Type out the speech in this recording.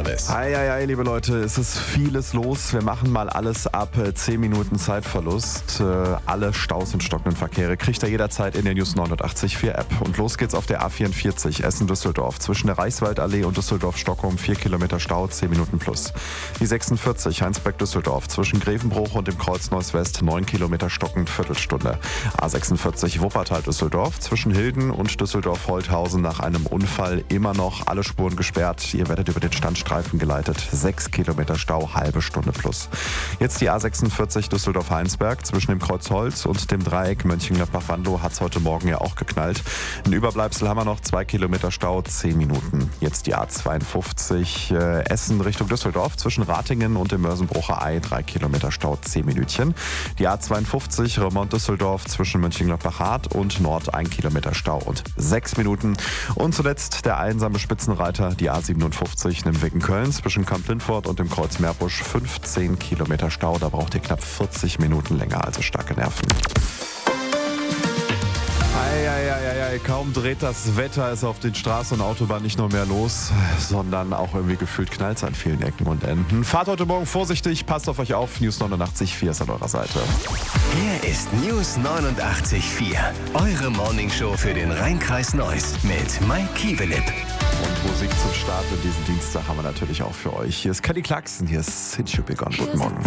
alles. Ei, liebe Leute, es ist vieles los. Wir machen mal alles ab 10 Minuten Zeitverlust. Alle Staus und stockenden Verkehre kriegt ihr jederzeit in der News 89.4 App. Und los geht's auf der A44 Essen-Düsseldorf. Zwischen der Reichswaldallee und Düsseldorf-Stockholm 4 Kilometer Stau, 10 Minuten plus. Die 46 Heinsberg-Düsseldorf. Zwischen Grevenbruch und dem Kreuz Neuss-West 9 Kilometer stockend, Viertelstunde. A46 Wuppertal-Düsseldorf. Zwischen Hilden und Düsseldorf-Holthausen nach einem Unfall immer noch alle Spuren gesperrt. Ihr werdet über den Standstreifen geleitet. 6 Kilometer Stau, halbe Stunde plus. Jetzt die A46 Düsseldorf-Heinsberg. Zwischen dem Kreuz Holz und dem Dreieck Mönchengladbach-Wanlo hat es heute Morgen ja auch geknallt. Ein Überbleibsel haben wir noch, 2 Kilometer Stau, 10 Minuten. Jetzt die A52 Essen Richtung Düsseldorf. Zwischen Ratingen und dem Mörsenbrucher Ei 3 Kilometer Stau, 10 Minütchen. Die A52 Remont-Düsseldorf zwischen Mönchengladbach-Hart und Nord 1 Kilometer Stau und 6 Minuten. Und zuletzt der einsame Spitzenreiter, die A57 Nimwegen-Köln zwischen Kamp-Lindfort und dem Kreuz Meerbusch 15 Kilometer Stau. Da braucht ihr knapp 40 Minuten länger, also starke Nerven. Kaum dreht das Wetter, ist auf den Straßen und Autobahnen nicht nur mehr los, sondern auch irgendwie gefühlt knallt es an vielen Ecken und Enden. Fahrt heute Morgen vorsichtig, passt auf euch auf. News 89.4 ist an eurer Seite. Hier ist News 89.4, eure Morningshow für den Rhein-Kreis Neuss mit Mike Kievelip. Und Musik zum Start in diesem Dienstag haben wir natürlich auch für euch. Hier ist Kelly Clarkson, hier ist Since You Begun. Guten Morgen.